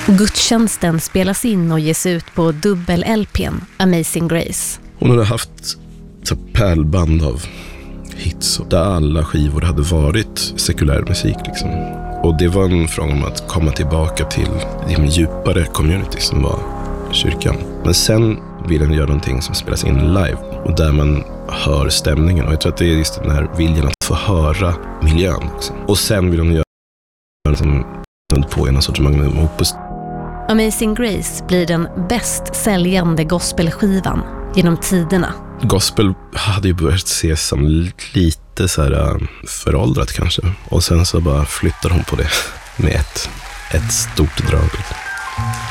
Gudstjänsten spelas in och ges ut på dubbel-LP:n Amazing Grace. Hon hade haft ett pärlband av hits där alla skivor hade varit sekulär musik liksom. Och det var en fråga om att komma tillbaka till de djupare community som var kyrkan. Men sen vill den göra någonting som spelas in live och där man hör stämningen. Och jag tror att det är just den här viljan att få höra miljön också. Och sen vill de göra som på en sorts magnum opus. Amazing Grace blir den bäst säljande gospelskivan genom tiderna. Gospel hade ju börjat ses som lite så här föråldrat kanske. Och sen så bara flyttar hon på det med ett stort drag.